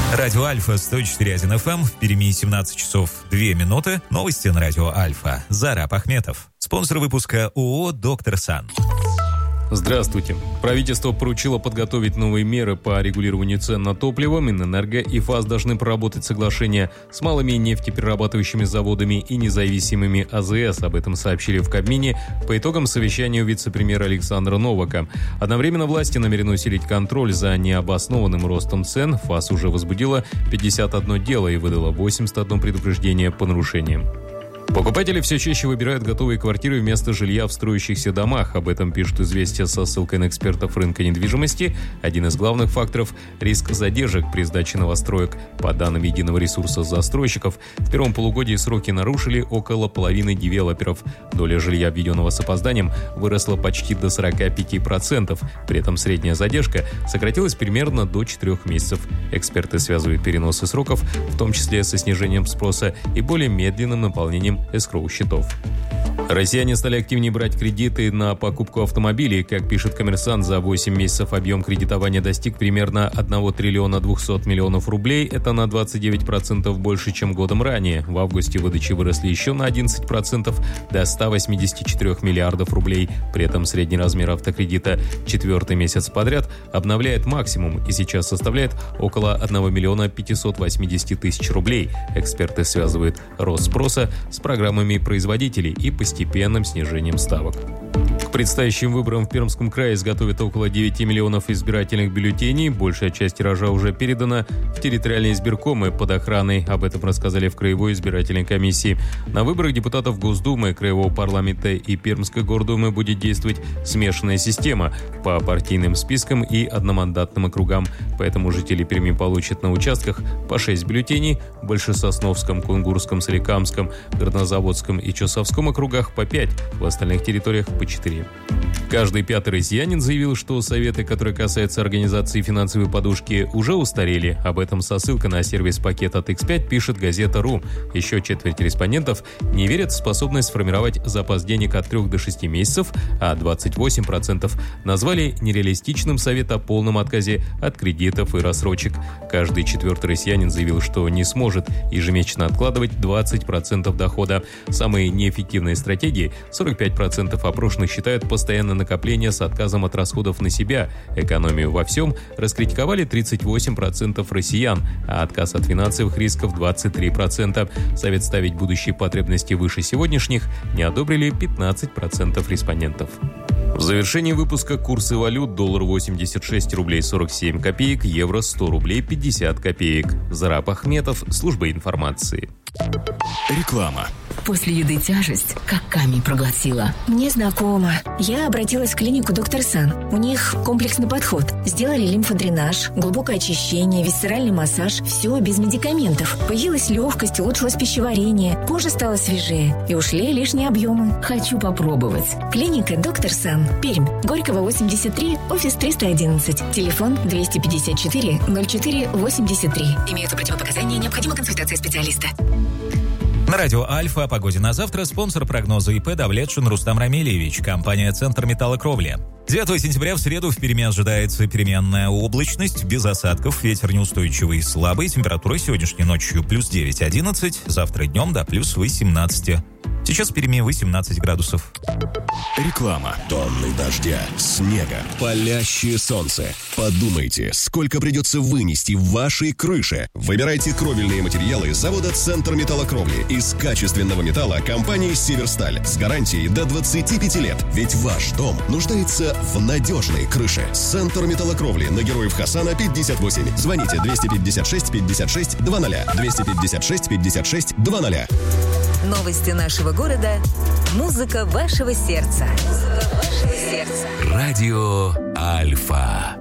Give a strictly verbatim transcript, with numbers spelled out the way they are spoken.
Радио Альфа сто четыре и один эф эм, в Перми семнадцать часов две минуты. Новости на Радио Альфа. Зараб Ахметов. Спонсор выпуска ООО «Доктор Сан». Здравствуйте. Правительство поручило подготовить новые меры по регулированию цен на топливо. Минэнерго и ФАС должны проработать соглашение с малыми нефтеперерабатывающими заводами и независимыми а зэ эс. Об этом сообщили в Кабмине по итогам совещания у вице-премьера Александра Новака. Одновременно власти намерены усилить контроль за необоснованным ростом цен. ФАС уже возбудила пятьдесят одно дело и выдала восемьдесят одно предупреждение по нарушениям. Покупатели все чаще выбирают готовые квартиры вместо жилья в строящихся домах. Об этом пишут «Известия» со ссылкой на экспертов рынка недвижимости. Один из главных факторов – риск задержек при сдаче новостроек. По данным единого ресурса застройщиков, в первом полугодии сроки нарушили около половины девелоперов. Доля жилья, введенного с опозданием, выросла почти до сорок пять процентов. При этом средняя задержка сократилась примерно до четырех месяцев. Эксперты связывают переносы сроков, в том числе со снижением спроса и более медленным наполнением эскроу-счетов. Россияне стали активнее брать кредиты на покупку автомобилей. Как пишет «Коммерсант», за восемь месяцев объем кредитования достиг примерно один триллион двести миллионов рублей. Это на двадцать девять процентов больше, чем годом ранее. В августе выдачи выросли еще на одиннадцать процентов до ста восьмидесяти четырёх миллиардов рублей. При этом средний размер автокредита четвертый месяц подряд обновляет максимум и сейчас составляет около одного миллиона пятисот восьмидесяти тысяч рублей. Эксперты связывают рост спроса с программами производителей и постепенно постепенным снижением ставок. К предстоящим выборам в Пермском крае изготовят около девяти миллионов избирательных бюллетеней. Большая часть тиража уже передана в территориальные избиркомы под охраной. Об этом рассказали в Краевой избирательной комиссии. На выборах депутатов Госдумы, Краевого парламента и Пермской гордумы будет действовать смешанная система по партийным спискам и одномандатным округам. Поэтому жители Перми получат на участках по шесть бюллетеней, в Большесосновском, Кунгурском, Соликамском, Горнозаводском и Чусовском округах по пять, в остальных территориях по четыре. Каждый пятый россиянин заявил, что советы, которые касаются организации финансовой подушки, уже устарели. Об этом со ссылкой на сервис «Пакет» от икс пять пишет газета.ру. Еще четверть респондентов не верят в способность сформировать запас денег от трёх до шести месяцев, а двадцать восемь процентов назвали нереалистичным совет о полном отказе от кредитов и рассрочек. Каждый четвертый россиянин заявил, что не сможет ежемесячно откладывать двадцать процентов дохода. Самые неэффективные стратегии – сорок пять процентов опрошенных считают постоянное накопление с отказом от расходов на себя. Экономию во всем раскритиковали тридцать восемь процентов россиян, а отказ от финансовых рисков двадцать три процента. Совет ставить будущие потребности выше сегодняшних не одобрили пятнадцать процентов респондентов. В завершении выпуска курсы валют: доллар восемьдесят шесть рублей сорок семь копеек, евро сто рублей пятьдесят копеек. Зараб Ахметов, служба информации. Реклама. После еды тяжесть, как камень проглотила. Мне знакомо. Я обратилась в клинику «Доктор Сан». У них комплексный подход. Сделали лимфодренаж, глубокое очищение, висцеральный массаж. Все без медикаментов. Появилась легкость, улучшилось пищеварение. Кожа стала свежее. И ушли лишние объемы. Хочу попробовать. Клиника «Доктор Сан». Пермь. Горького, восемьдесят три, офис триста одиннадцать. Телефон двести пятьдесят четыре ноль четыре восемьдесят три. Имеются противопоказания, необходима консультация специалиста. На радио Альфа о погоде на завтра спонсор прогноза ИП Давлетшин Рустам Рамильевич, компания «Центр металлокровли». девятого сентября в среду в Перми ожидается переменная облачность, без осадков, ветер неустойчивый и слабый, температура сегодняшней ночью плюс девять одиннадцать, завтра днем до плюс восемнадцать. Сейчас в Перми восемнадцать градусов. Реклама. Тонны дождя, снега, палящее солнце. Подумайте, сколько придется вынести в вашей крыше. Выбирайте кровельные материалы завода «Центр металлокровли» из качественного металла компании «Северсталь» с гарантией до двадцати пяти лет. Ведь ваш дом нуждается в надежной крыше. «Центр металлокровли» на Героев Хасана пятьдесят восемь. Звоните двести пятьдесят шесть пятьдесят шесть двадцать. двести пятьдесят шесть пятьдесят шесть двадцать. Новости нашего города. Музыка вашего сердца. Музыка вашего сердца. Радио Альфа.